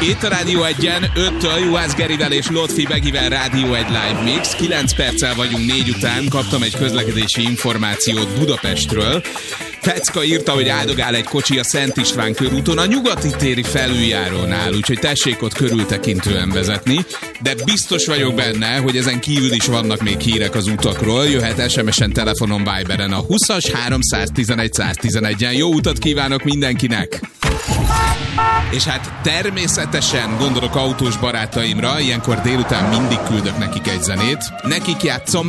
Itt a Rádió 1-en 5-től Juhász Gerivel és Lotfi Begivel Rádió 1 Live Mix. 9 perccel vagyunk 4 után, kaptam egy közlekedési információt Budapestről. Fecka írta, hogy áldogál egy kocsi a Szent István körúton a nyugati téri felüljárónál, úgyhogy tessék ott körültekintően vezetni, de biztos vagyok benne, hogy ezen kívül is vannak még hírek az utakról. Jöhet SMS-en, telefonon, Viberen a 20-as 311 111-en. Jó utat kívánok mindenkinek! És hát természetesen gondolok autós barátaimra, ilyenkor délután mindig küldök nekik egy zenét. Nekik játszom